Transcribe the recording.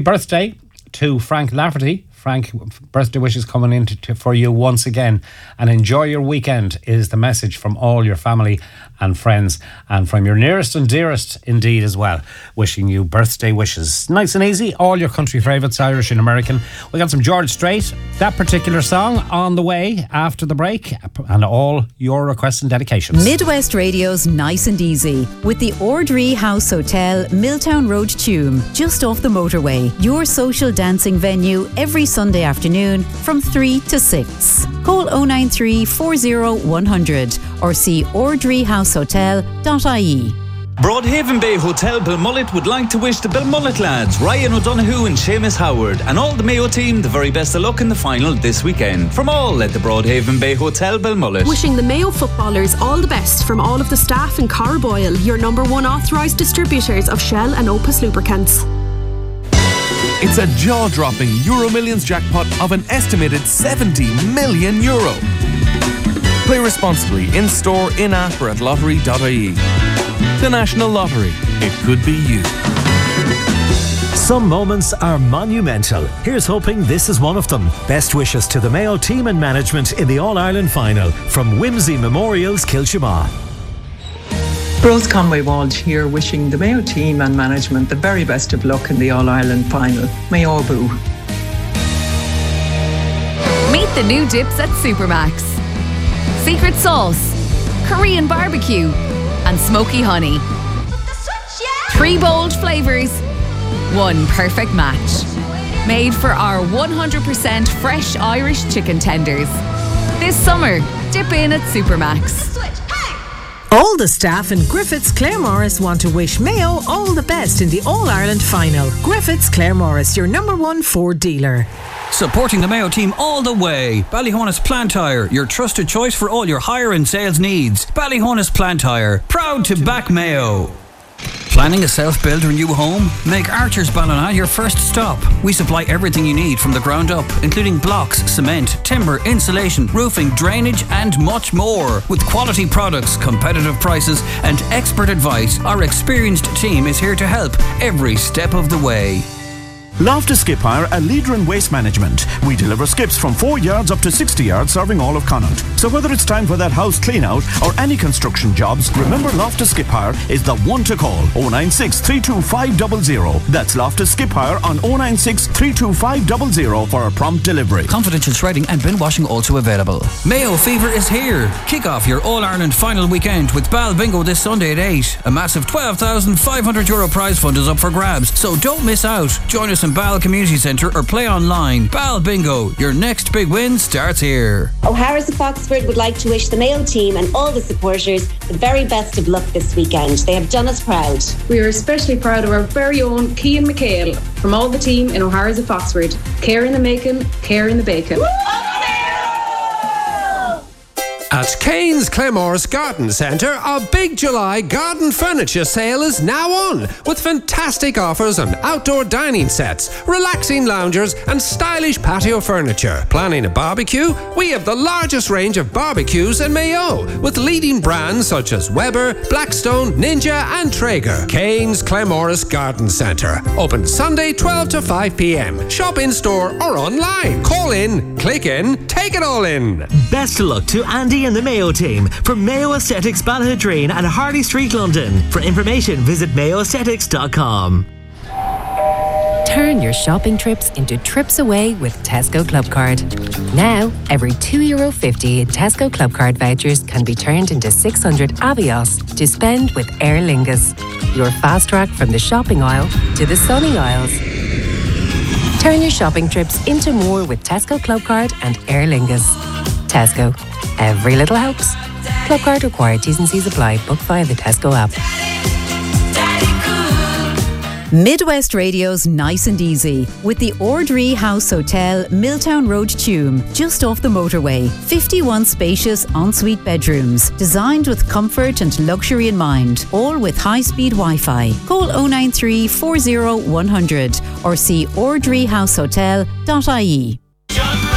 birthday to Frank Lafferty. Frank, birthday wishes coming in for you once again. And enjoy your weekend is the message from all your family and friends, and from your nearest and dearest indeed as well. Wishing you birthday wishes. Nice and easy. All your country favourites, Irish and American. We got some George Strait, that particular song, on the way after the break, and all your requests and dedications. Midwest Radio's Nice and Easy with the Ordree House Hotel, Milltown Road, Tuam, just off the motorway. Your social dancing venue every Sunday afternoon from 3 to 6. Call 093 40 100 or see ordreehousehotel.ie. Broadhaven Bay Hotel Belmullet would like to wish the Belmullet lads, Ryan O'Donoghue and Seamus Howard, and all the Mayo team the very best of luck in the final this weekend. From all at the Broadhaven Bay Hotel Belmullet. Wishing the Mayo footballers all the best from all of the staff in Carboyle, your number one authorised distributors of Shell and Opus lubricants. It's a jaw-dropping Euro Millions jackpot of an estimated €70 million. Play responsibly in-store, in-app or at lottery.ie. The National Lottery. It could be you. Some moments are monumental. Here's hoping this is one of them. Best wishes to the Mayo team and management in the All-Ireland final from Whimsy Memorials, Kilshaw. Rose Conway Walsh here, wishing the Mayo team and management the very best of luck in the All-Ireland final. Mayo Boo. Meet the new dips at Supermax. Secret sauce, Korean barbecue, and smoky honey. 3 bold flavours, 1 perfect match. Made for our 100% fresh Irish chicken tenders. This summer, dip in at Supermax. All the staff in Griffiths Claremorris want to wish Mayo all the best in the All-Ireland final. Griffiths Claremorris, your number 1 Ford dealer. Supporting the Mayo team all the way. Ballyhonus Plant Hire, your trusted choice for all your hire and sales needs. Ballyhonus Plant Hire, proud to back Mayo. Planning a self-build or new home? Make Archer's Ballina your first stop. We supply everything you need from the ground up, including blocks, cement, timber, insulation, roofing, drainage and much more. With quality products, competitive prices and expert advice, our experienced team is here to help every step of the way. Loftus Skip Hire, a leader in waste management. We deliver skips from 4 yards up to 60 yards, serving all of Connaught. So whether it's time for that house clean out or any construction jobs, remember Loftus Skip Hire is the one to call. 096 325 00. That's Loftus Skip Hire on 096 325 00 for a prompt delivery. Confidential shredding and bin washing also available. Mayo Fever is here. Kick off your All-Ireland final weekend with Bal Bingo this Sunday at 8. A massive €12,500 prize fund is up for grabs, so don't miss out. Join us in Bal Community Centre or play online. Bal Bingo, your next big win starts here. O'Hara's of Foxford would like to wish the Mayo team and all the supporters the very best of luck this weekend. They have done us proud. We are especially proud of our very own Cian McHale from all the team in O'Hara's of Foxford. Care in the making, care in the bacon. At Kane's Claremorris Garden Centre, our big July garden furniture sale is now on, with fantastic offers on outdoor dining sets, relaxing loungers and stylish patio furniture. Planning a barbecue? We have the largest range of barbecues in Mayo, with leading brands such as Weber, Blackstone, Ninja and Traeger. Kane's Claremorris Garden Centre. Open Sunday 12 to 5 p.m. Shop in store or online. Call in, click in, take it all in. Best of luck to Andy and the Mayo team from Mayo Aesthetics Ballydreen and Harley Street, London. For information, visit mayoaesthetics.com. Turn your shopping trips into trips away with Tesco Clubcard. Now, every €2.50 in Tesco Clubcard vouchers can be turned into 600 Avios to spend with Aer Lingus. Your fast track from the shopping aisle to the sunny aisles. Turn your shopping trips into more with Tesco Clubcard and Aer Lingus. Tesco. Every little helps. Clubcard required. T's and C's apply. Book via the Tesco app. Midwest Radio's Nice and Easy with the Ordree House Hotel, Milltown Road, Tuam, just off the motorway. 51 spacious ensuite bedrooms, designed with comfort and luxury in mind, all with high-speed Wi-Fi. Call 093 40 100 or see ordreehousehotel.ie.